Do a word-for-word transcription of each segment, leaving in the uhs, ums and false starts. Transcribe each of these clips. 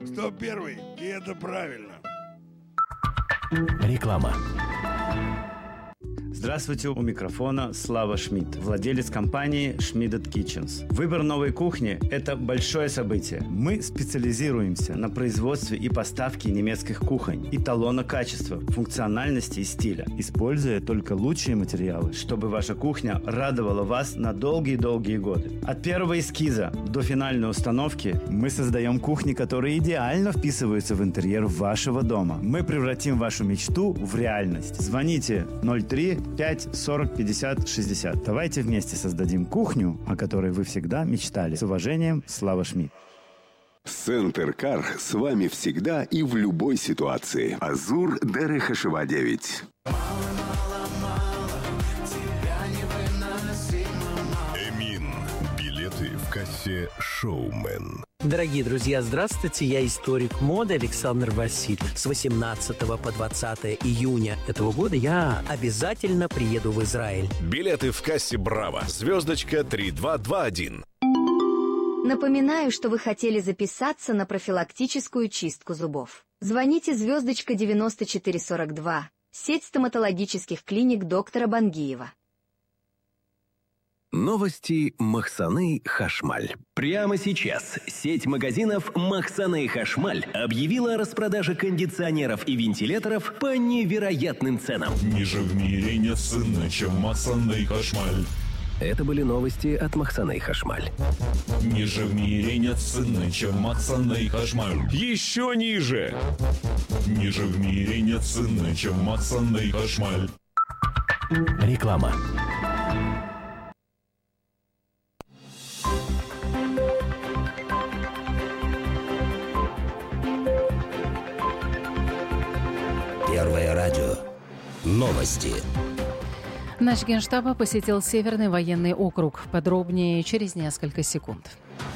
сто первый, и это правильно. Реклама. Здравствуйте, у микрофона Слава Шмидт, владелец компании Schmidt's Kitchens. Выбор новой кухни – это большое событие. Мы специализируемся на производстве и поставке немецких кухонь, эталона качества, функциональности и стиля, используя только лучшие материалы, чтобы ваша кухня радовала вас на долгие-долгие годы. От первого эскиза до финальной установки мы создаем кухни, которые идеально вписываются в интерьер вашего дома. Мы превратим вашу мечту в реальность. Звоните ноль три пять сорок пятьдесят шестьдесят. Давайте вместе создадим кухню, о которой вы всегда мечтали. С уважением, Слава Шмидт. Центр Кар с вами всегда и в любой ситуации. Азур Дерехашева девять. Эмин. Билеты в кассе «Шоумен». Дорогие друзья, здравствуйте, я историк моды Александр Васильев. С восемнадцатого по двадцатое июня этого года я обязательно приеду в Израиль. Билеты в кассе «Браво». Звездочка три два два один. Напоминаю, что вы хотели записаться на профилактическую чистку зубов. Звоните звездочка девяносто четыре сорок два. Сеть стоматологических клиник доктора Бангиева. Новости Махсаны Хашмаль. Прямо сейчас сеть магазинов Махсаны Хашмаль объявила о распродаже кондиционеров и вентиляторов по невероятным ценам. Ниже в мире нет цены, чем Махсаны Хашмаль. Это были новости от Махсаны Хашмаль. Ниже в мире нет цены, чем Махсаны Хашмаль. Еще ниже. Ниже в мире нет цены, чем Махсаны Хашмаль. Реклама. Первое радио. Новости. Начгенштаба посетил Северный военный округ. Подробнее через несколько секунд.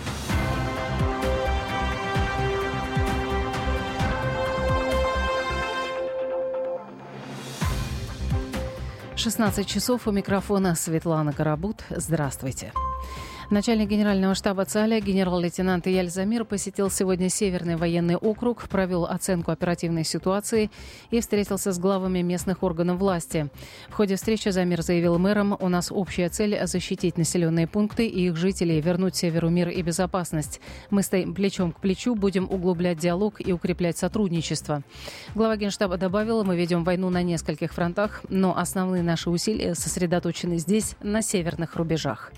шестнадцать часов, у микрофона Светлана Карабут. Здравствуйте. Начальник генерального штаба ЦАЛЯ генерал-лейтенант Ияль Замир посетил сегодня Северный военный округ, провел оценку оперативной ситуации и встретился с главами местных органов власти. В ходе встречи Замир заявил мэрам: «У нас общая цель – защитить населенные пункты и их жителей, вернуть Северу мир и безопасность. Мы стоим плечом к плечу, будем углублять диалог и укреплять сотрудничество». Глава Генштаба добавил: «Мы ведем войну на нескольких фронтах, но основные наши усилия сосредоточены здесь, на северных рубежах».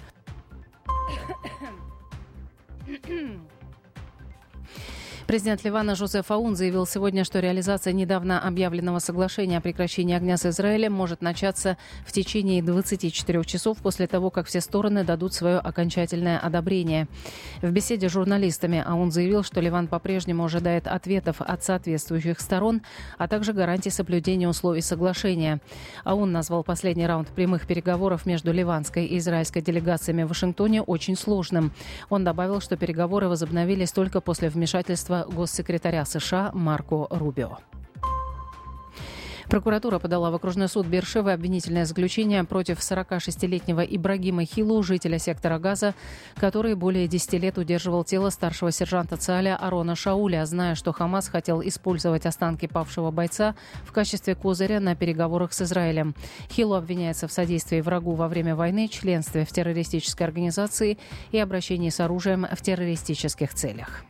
Президент Ливана Жозеф Аун заявил сегодня, что реализация недавно объявленного соглашения о прекращении огня с Израилем может начаться в течение двадцати четырёх часов после того, как все стороны дадут свое окончательное одобрение. В беседе с журналистами Аун заявил, что Ливан по-прежнему ожидает ответов от соответствующих сторон, а также гарантий соблюдения условий соглашения. Аун назвал последний раунд прямых переговоров между ливанской и израильской делегациями в Вашингтоне очень сложным. Он добавил, что переговоры возобновились только после вмешательства госсекретаря США Марко Рубио. Прокуратура подала в окружной суд Беэр-Шевы обвинительное заключение против сорокашестилетнего Ибрагима Хилу, жителя сектора Газа, который более десяти лет удерживал тело старшего сержанта ЦАЛЯ Арона Шауля, зная, что Хамас хотел использовать останки павшего бойца в качестве козыря на переговорах с Израилем. Хилу обвиняется в содействии врагу во время войны, членстве в террористической организации и обращении с оружием в террористических целях.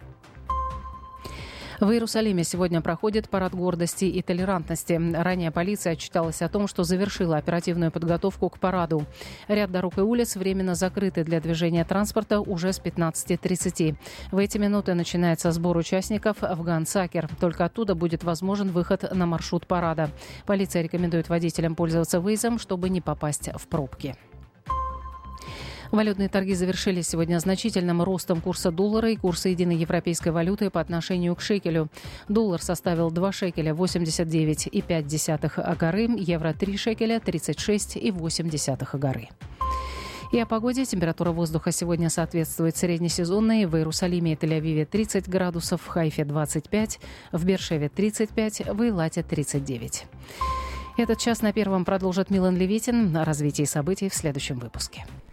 В Иерусалиме сегодня проходит парад гордости и толерантности. Ранее полиция отчиталась о том, что завершила оперативную подготовку к параду. Ряд дорог и улиц временно закрыты для движения транспорта уже с пятнадцати тридцати. В эти минуты начинается сбор участников в Ган-Сакер. Только оттуда будет возможен выход на маршрут парада. Полиция рекомендует водителям пользоваться Waze, чтобы не попасть в пробки. Валютные торги завершились сегодня значительным ростом курса доллара и курса единой европейской валюты по отношению к шекелю. Доллар составил два шекеля восемьдесят девять и пять десятых агары, евро три шекеля тридцать шесть и восемь десятых агары. И о погоде. Температура воздуха сегодня соответствует среднесезонной. В Иерусалиме и Тель-Авиве тридцать градусов, в Хайфе двадцать пять, в Беэр-Шеве тридцать пять, в Эйлате тридцать девять. Этот час на Первом продолжит Милан Левитин. О развитии событий в следующем выпуске.